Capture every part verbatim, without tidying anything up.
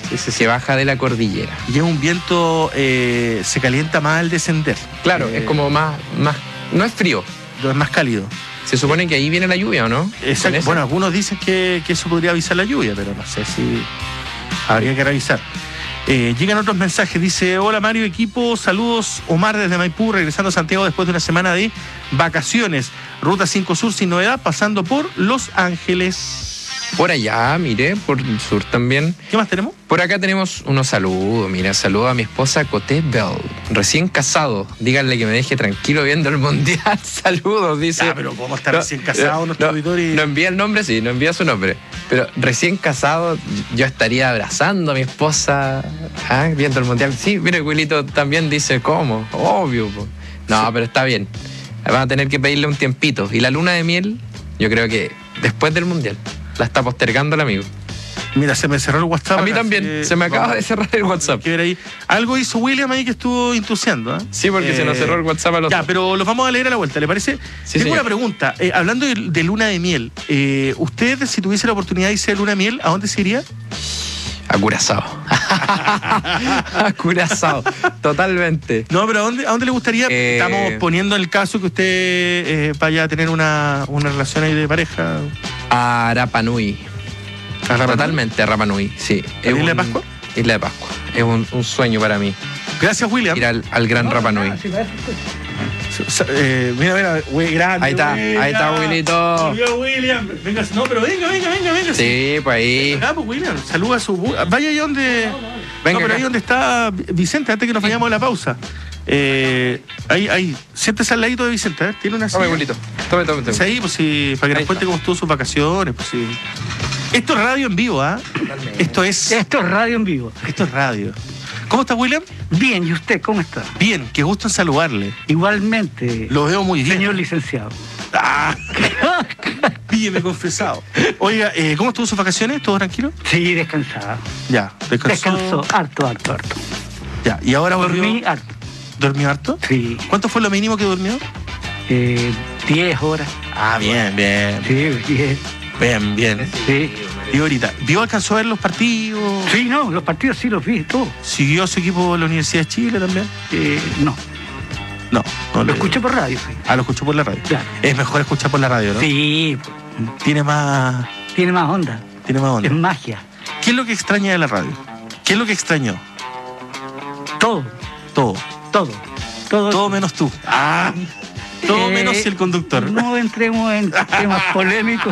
Ese se baja de la cordillera. Y es un viento, eh, se calienta más al descender. Claro, eh, es como más, más... No es frío. Es más cálido. Se supone que ahí viene la lluvia, ¿o no? Exacto. Bueno, algunos dicen que, que eso podría avisar la lluvia, pero no sé si habría que revisar. Eh, llegan otros mensajes, dice: hola Mario, equipo, saludos, Omar desde Maipú, regresando a Santiago después de una semana de vacaciones. Ruta cinco Sur sin novedad, pasando por Los Ángeles. Por allá, mire, por el sur también. ¿Qué más tenemos? Por acá tenemos unos saludos. Mira, saludo a mi esposa Coté Bell, recién casado. Díganle que me deje tranquilo viendo el mundial. Saludos, dice. Ah, pero ¿cómo está no, recién casado? No, nuestro no, auditor y... no envía el nombre, sí, no envía su nombre. Pero recién casado, yo estaría abrazando a mi esposa, ¿ah? Viendo el mundial. Sí, mire, Wilito también dice, ¿cómo? Obvio. Po. No, sí. Pero está bien. Van a tener que pedirle un tiempito. Y la luna de miel, yo creo que después del mundial. La está postergando el amigo. Mira, se me cerró el WhatsApp. A mí también, eh, se me acaba vamos, de cerrar el WhatsApp. Que ver ahí. Algo hizo William ahí que estuvo intusiando, ¿eh? Sí, porque eh, se nos cerró el WhatsApp a los Ya, dos. pero los vamos a leer a la vuelta, ¿le parece? Sí, Tengo señor. una pregunta. Eh, hablando de, de luna de miel, eh, ¿usted, si tuviese la oportunidad de irse de luna de miel, ¿a dónde se iría? A Curazao. A Curazao, totalmente. No, pero ¿a dónde, a dónde le gustaría? Eh, Estamos poniendo el caso que usted eh, vaya a tener una, una relación ahí de pareja. A Rapa Nui. ¿A Rapa Totalmente, a Rapa Nui, sí. ¿A Isla de Pascua? Isla de Pascua. Es un, un sueño para mí. Gracias, William. Ir al, al gran no, Rapa Nui. No, si eh, mira, mira, güey, grande. Ahí está, William. Ahí está, Wilito. William. Venga, no, pero venga, venga, venga, venga. Sí, pues ahí. Acá, pues, William, saluda a su. Vaya ahí donde. No, no, no. Venga, no, pero acá. Ahí donde está Vicente, antes que nos vayamos a la pausa. Eh, ahí, ahí, siéntese al ladito de Vicente, ¿eh? Tiene una silla. Tome, Wilito. Tome, tome, tome. Ahí, pues sí, para que ahí nos cuente cómo estuvo sus vacaciones, pues sí. Esto es radio en vivo, ¿ah? ¿eh? Esto es. Esto es radio en vivo. Esto es radio. ¿Cómo está, William? Bien, ¿y usted cómo está? Bien, qué gusto en saludarle. Igualmente. Lo veo muy bien. Señor licenciado. Ah, pílleme confesado. Oiga, eh, ¿cómo estuvo sus vacaciones? ¿Todo tranquilo? Sí, descansado. Ya, descansó. Descansó, harto, harto, harto. Ya, y ahora volvió. Dormí harto. ¿Dormió harto? Sí. ¿Cuánto fue lo mínimo que durmió? Eh, diez horas. Ah, bien, bien. Sí, diez. Bien, bien. Sí. Y ahorita, ¿vio, alcanzó a ver los partidos? Sí, no, los partidos sí los vi, todos. ¿Siguió a su equipo de la Universidad de Chile también? Eh, no. No, no. Lo le... escuché por radio, sí. Ah, lo escuchó por la radio. Claro. Es mejor escuchar por la radio, ¿no? Sí. Tiene más... Tiene más onda. Tiene más onda. Es magia. ¿Qué es lo que extraña de la radio? ¿Qué es lo que extrañó? Todo. Todo. Todo. Todo, todo menos tú. Ah, todo eh, menos el conductor. No entremos en temas polémicos.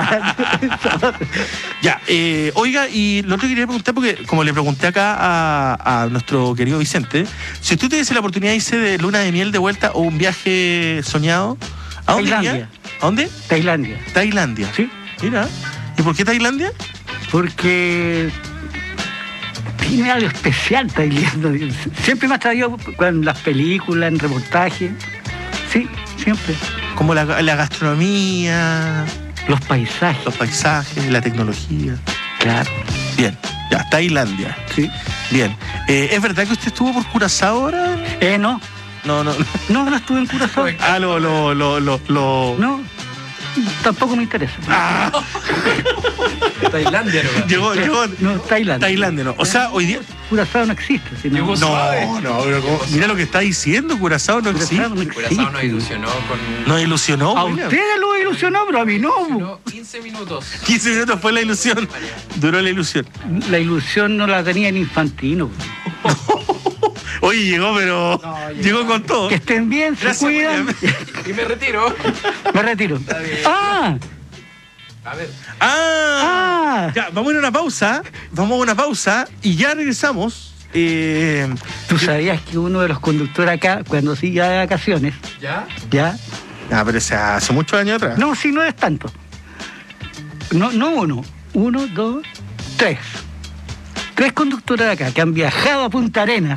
Ya, eh, oiga, y lo otro que quería preguntar, porque como le pregunté acá a, a nuestro querido Vicente, si usted tuviese la oportunidad de irse de luna de miel de vuelta o un viaje soñado, ¿a dónde Tailandia. iría? ¿A dónde? Tailandia. Tailandia. Sí. Mira. ¿Y por qué Tailandia? Porque tiene algo especial Tailandia. Siempre me ha traído en las películas, en reportajes. Sí, siempre. Como la, la gastronomía, los paisajes. Los paisajes, la tecnología. Claro. Bien, ya, Tailandia. Sí. Bien. Eh, ¿Es verdad que usted estuvo por Curazao ahora? Eh, no. No, no. No, no estuve en Curazao. Ah, lo, lo, lo, lo, lo... No. Tampoco me interesa. Ah. Tailandia, ¿no? Llegó, llegó. No, Tailandia. Tailandia, no. O sea, hoy día. Curazao no existe. Sino... No, no, no, pero ¿cómo? Mira lo que está diciendo, Curazao no existe. Curazao no existe. Curazao nos ilusionó con. Nos ilusionó. A ustedes lo ilusionó, pero a mí no. quince minutos. quince minutos fue la ilusión. Duró la ilusión. La ilusión no la tenía en Infantino. Oye, llegó, pero no, llegó con todo. Que estén bien, se Gracias, cuidan. Y me retiro. Me retiro. Ah. A ver. Ah, ah. Ya, vamos a ir a una pausa. Vamos a una pausa y ya regresamos. Eh, ¿Tú sabías que uno de los conductores acá, cuando se iba de vacaciones? ¿Ya? ¿Ya? Ah, pero hace, hace muchos años atrás. No, sí, no es tanto. No, no uno. Uno, dos, tres. Tres conductores de acá que han viajado a Punta Arenas.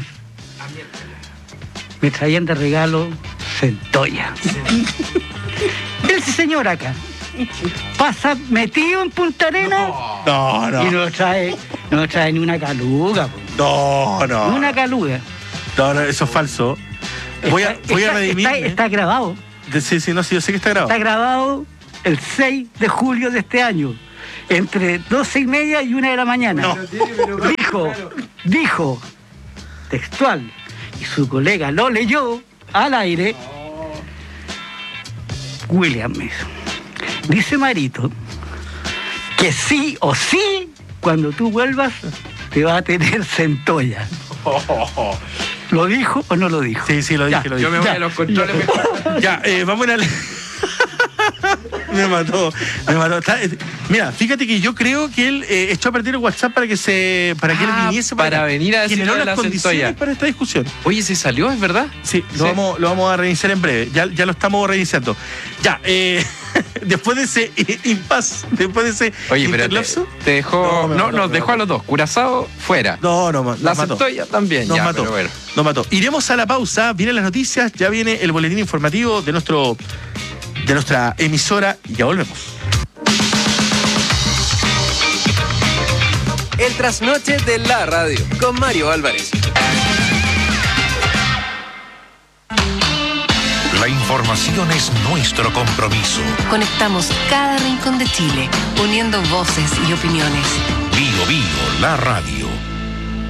Me traían de regalo centolla. El señor acá pasa metido en Punta Arenas. No, no. Y no trae, no trae ni una caluga. No, no. Ni una caluga. No, no, eso es falso. Voy a, está, voy a está, redimirme. Está, está grabado. Sí, sí, no, sí, yo sé que está grabado. Está grabado el seis de julio de este año. entre doce y media y una de la mañana. No. Dijo, dijo, textual, y su colega lo leyó al aire. William Mason. Dice Marito que sí o sí, cuando tú vuelvas, te va a tener centolla. ¿Lo dijo o no lo dijo? Sí, sí, lo dije, Ya, lo dije. Yo me voy Ya. a los controles mejor. Ya, eh, vamos a ir a... me mató, me mató. Está- eh, mira, fíjate que yo creo que él eh, echó a perder el WhatsApp para que se para que él Ah, viniese para venir a decir generó lo de las la condiciones centolla. para esta discusión. Oye, ¿se salió? ¿Es verdad? Sí, lo, Sí. Vamos, lo vamos a reiniciar en breve. Ya, ya lo estamos reiniciando. Ya, eh, después de ese eh, impas, después de ese Oye, pero te, interlapso. te dejó. No, No, me mató, nos me dejó mató. a los dos. Curazao fuera. No, no, nos la mató. centolla también. Nos ya, mató. pero bueno. Nos mató. Iremos a la pausa. Vienen las noticias. Ya viene el boletín informativo de nuestro de nuestra emisora. Y ya volvemos. El trasnoche de la radio con Mario Álvarez. La información es nuestro compromiso. Conectamos cada rincón de Chile, uniendo voces y opiniones. Bio Bio, la radio.